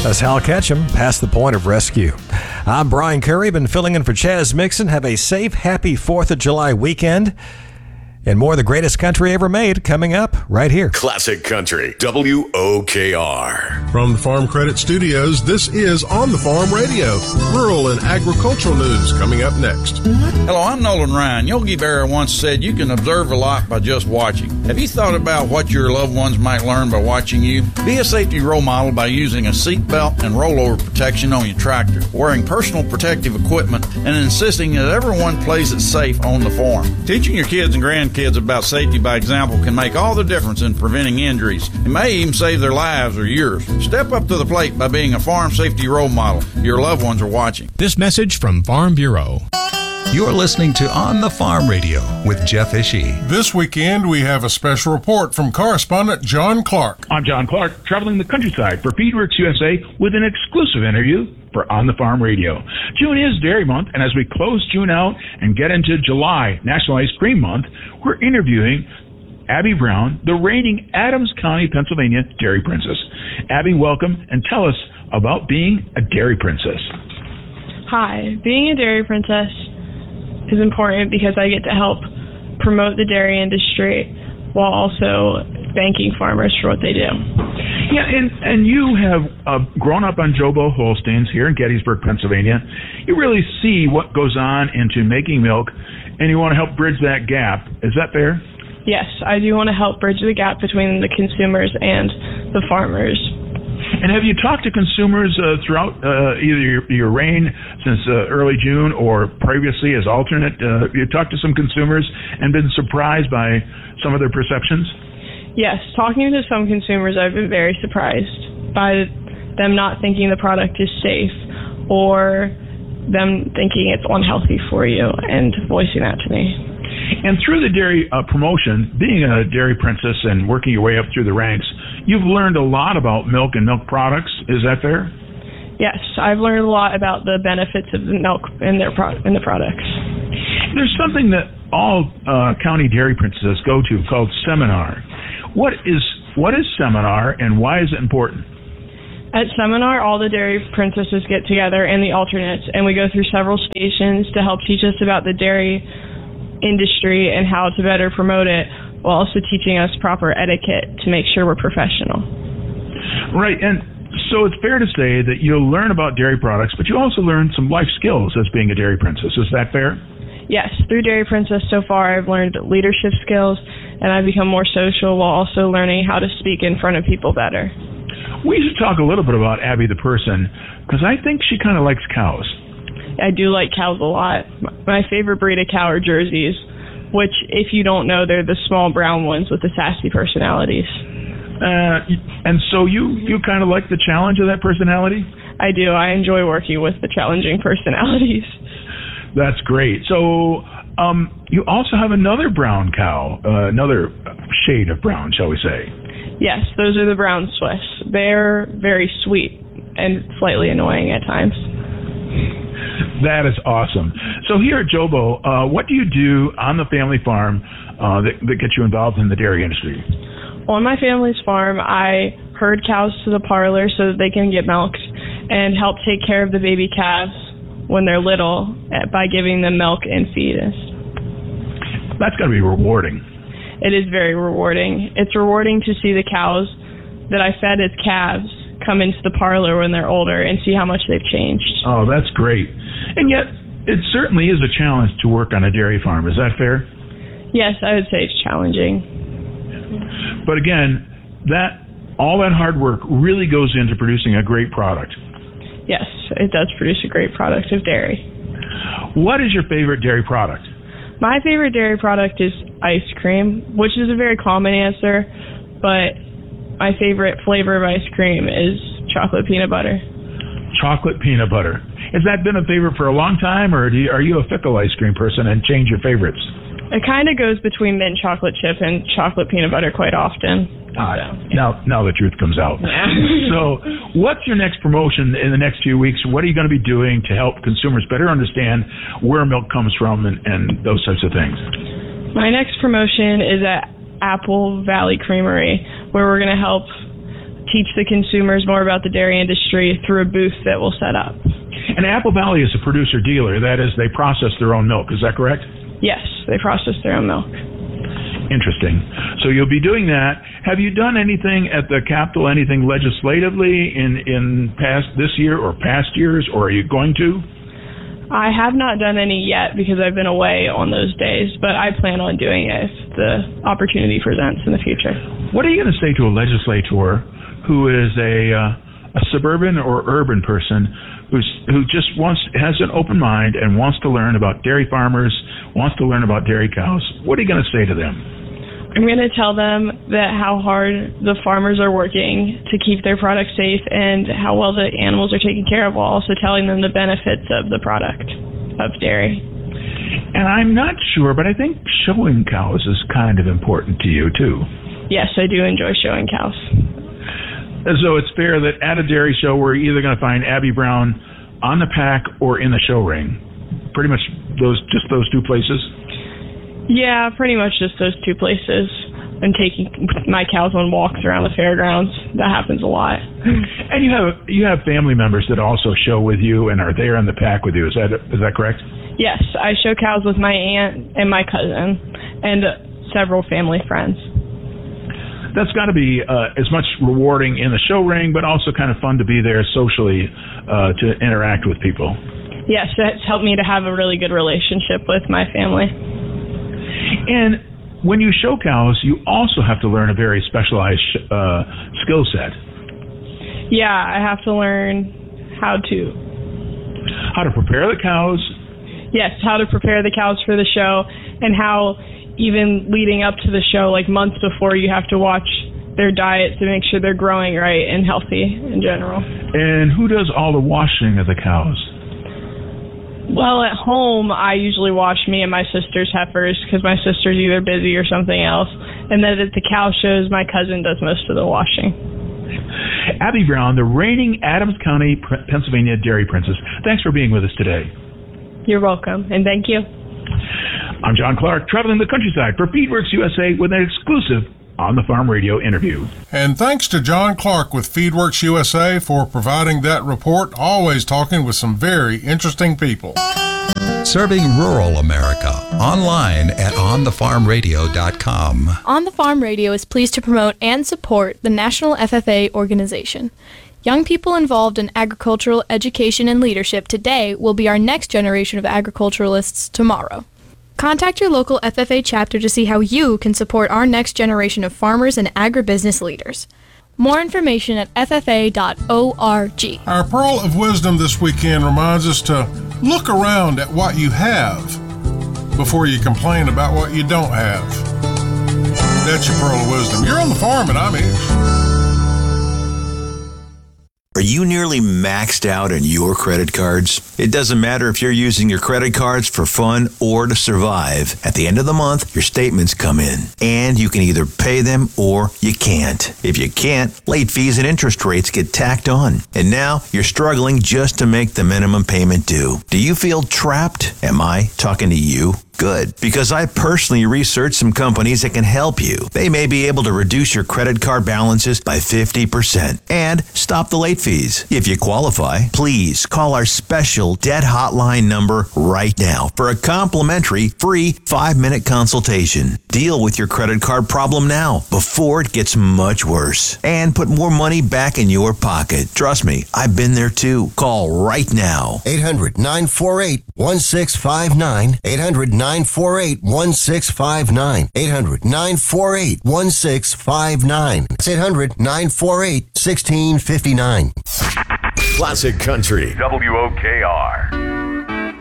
That's Hal Ketchum, past the point of rescue. I'm Brian Curry, been filling in for Chaz Mixon. Have a safe, happy 4th of July weekend. And more of the greatest country ever made coming up right here. Classic Country, WOKR. From the Farm Credit Studios, this is On the Farm Radio. Rural and agricultural news coming up next. Hello, I'm Nolan Ryan. Yogi Berra once said you can observe a lot by just watching. Have you thought about what your loved ones might learn by watching you? Be a safety role model by using a seat belt and rollover protection on your tractor, wearing personal protective equipment, and insisting that everyone plays it safe on the farm. Teaching your kids and grandkids about safety by example can make all the difference in preventing injuries. It may even save their lives or yours. Step up to the plate by being a farm safety role model. Your loved ones are watching. This message from Farm Bureau. You're listening to On the Farm Radio with Jeff Ishii. This weekend, we have a special report from correspondent John Clark. I'm John Clark, traveling the countryside for Feedworks USA with an exclusive interview for On the Farm Radio. June is Dairy Month, and as we close June out and get into July, National Ice Cream Month, we're interviewing Abby Brown, the reigning Adams County, Pennsylvania Dairy Princess. Abby, welcome, and tell us about being a Dairy Princess. Hi, being a Dairy Princess is important because I get to help promote the dairy industry while also thanking farmers for what they do. Yeah, and you have grown up on Jobo Holsteins here in Gettysburg, Pennsylvania. You really see what goes on into making milk, and you want to help bridge that gap. Is that fair? Yes, I do want to help bridge the gap between the consumers and the farmers. And have you talked to consumers throughout either your reign since early June or previously as alternate? You talked to some consumers and been surprised by some of their perceptions? Yes, talking to some consumers, I've been very surprised by them not thinking the product is safe or them thinking it's unhealthy for you and voicing that to me. And through the dairy promotion, being a Dairy Princess and working your way up through the ranks, you've learned a lot about milk and milk products. Is that fair? Yes, I've learned a lot about the benefits of the milk in the products. There's something that all county dairy princesses go to called seminar. What is seminar, and why is it important? At seminar, all the dairy princesses get together and the alternates, and we go through several stations to help teach us about the dairy industry and how to better promote it, while also teaching us proper etiquette to make sure we're professional. Right, and so it's fair to say that you'll learn about dairy products, but you also learn some life skills as being a dairy princess. Is that fair? Yes, through Dairy Princess so far I've learned leadership skills, and I've become more social while also learning how to speak in front of people better. We should talk a little bit about Abby the person, because I think she kind of likes cows. I do like cows a lot. My favorite breed of cow are Jerseys, which, if you don't know, they're the small brown ones with the sassy personalities. And so you kind of like the challenge of that personality? I do. I enjoy working with the challenging personalities. That's great. So you also have another brown cow, another shade of brown, shall we say? Yes, those are the brown Swiss. They're very sweet and slightly annoying at times. That is awesome. So here at Jobo, what do you do on the family farm that gets you involved in the dairy industry? On my family's farm, I herd cows to the parlor so that they can get milked and help take care of the baby calves when they're little by giving them milk and feed. That's got to be rewarding. It is very rewarding. It's rewarding to see the cows that I fed as calves come into the parlor when they're older and see how much they've changed. Oh, that's great. And yet, it certainly is a challenge to work on a dairy farm. Is that fair? Yes, I would say it's challenging. But again, all that hard work really goes into producing a great product. Yes, it does produce a great product of dairy. What is your favorite dairy product? My favorite dairy product is ice cream, which is a very common answer, but my favorite flavor of ice cream is chocolate peanut butter. Chocolate peanut butter. Has that been a favorite for a long time, or are you a fickle ice cream person and change your favorites? It kind of goes between mint chocolate chip and chocolate peanut butter quite often. Now the truth comes out. Yeah. So what's your next promotion in the next few weeks? What are you going to be doing to help consumers better understand where milk comes from and those types of things? My next promotion is at Apple Valley Creamery, where we're going to help teach the consumers more about the dairy industry through a booth that we'll set up. And Apple Valley is a producer-dealer. That is, they process their own milk. Is that correct? Yes, they process their own milk. Interesting. So you'll be doing that. Have you done anything at the Capitol, anything legislatively in this year or past years, or are you going to? I have not done any yet because I've been away on those days, but I plan on doing it if the opportunity presents in the future. What are you going to say to a legislator who is a suburban or urban person who just has an open mind and wants to learn about dairy farmers, wants to learn about dairy cows? What are you going to say to them? I'm going to tell them that how hard the farmers are working to keep their product safe and how well the animals are taken care of, while also telling them the benefits of the product of dairy. And I'm not sure, but I think showing cows is kind of important to you, too. Yes, I do enjoy showing cows. So it's fair that at a dairy show, we're either going to find Abby Brown on the pack or in the show ring. Pretty much those two places? Yeah, pretty much just those two places. I'm taking my cows on walks around the fairgrounds. That happens a lot. And you have family members that also show with you and are there in the pack with you. Is that correct? Yes, I show cows with my aunt and my cousin and several family friends. That's got to be as much rewarding in the show ring, but also kind of fun to be there socially to interact with people. Yes, it's helped me to have a really good relationship with my family. And when you show cows, you also have to learn a very specialized skill set. Yeah, I have to learn how to prepare the cows. Yes, how to prepare the cows for the show, and how even leading up to the show, like months before, you have to watch their diet to make sure they're growing right and healthy in general. And who does all the washing of the cows? Well, at home, I usually wash me and my sister's heifers because my sister's either busy or something else. And then at the cow shows, my cousin does most of the washing. Abby Brown, the reigning Adams County, Pennsylvania Dairy Princess. Thanks for being with us today. You're welcome, and thank you. I'm John Clark, traveling the countryside for Feedworks USA with an exclusive On the Farm Radio interview. And thanks to John Clark with Feedworks USA for providing that report, always talking with some very interesting people. Serving rural America, online at onthefarmradio.com. On the Farm Radio is pleased to promote and support the National FFA organization. Young people involved in agricultural education and leadership today will be our next generation of agriculturalists tomorrow. Contact your local FFA chapter to see how you can support our next generation of farmers and agribusiness leaders. More information at ffa.org. Our Pearl of Wisdom this weekend reminds us to look around at what you have before you complain about what you don't have. That's your Pearl of Wisdom. You're on the farm and I'm Ish. Are you nearly maxed out on your credit cards? It doesn't matter if you're using your credit cards for fun or to survive. At the end of the month, your statements come in, and you can either pay them or you can't. If you can't, late fees and interest rates get tacked on. And now you're struggling just to make the minimum payment due. Do you feel trapped? Am I talking to you? Good, because I personally researched some companies that can help you. They may be able to reduce your credit card balances by 50% and stop the late fees. If you qualify, please call our special debt hotline number right now for a complimentary free 5-minute consultation. Deal with your credit card problem now before it gets much worse and put more money back in your pocket. Trust me, I've been there too. Call right now. 800-948-1659. 800-948-1659. 800-948-1659. It's 800-948-1659. Classic Country. WOKR.